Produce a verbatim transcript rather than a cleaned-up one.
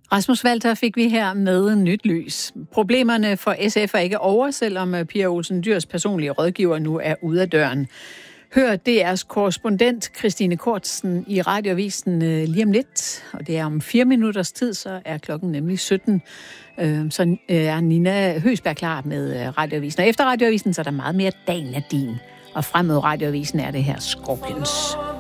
Rasmus Walter fik vi her med nyt lys. Problemerne for S F er ikke over, selvom Pia Olsen Dyhrs personlige rådgiver nu er ude af døren. Hør D R's korrespondent Christine Kortsen i Radioavisen lige om lidt, og det er om fire minutters tid, så er klokken nemlig sytten. Så er Nina Høsberg klar med Radioavisen. Og efter Radioavisen, så er der meget mere Dagen er din. Og frem mod Radioavisen er det her Scorpions.